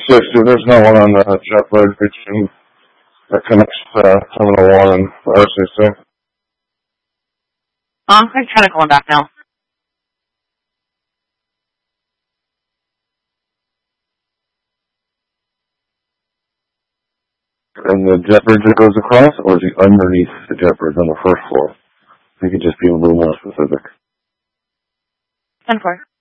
60. There's no one on the jet bridge between that connects Terminal 1 and RCC. I'm going to try to call him back now. And the jet bridge that goes across, or is he underneath the jet bridge on the first floor? He could just be a little more specific. 10-4.